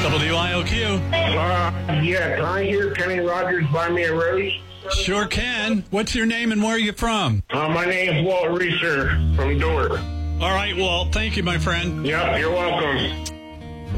WIOQ. Yeah, can I hear Kenny Rogers Buy Me a Rose? Sure can. What's your name and where are you from? My name's Walt Reeser from Dorr. All right, Walt. Thank you, my friend. Yep, you're welcome.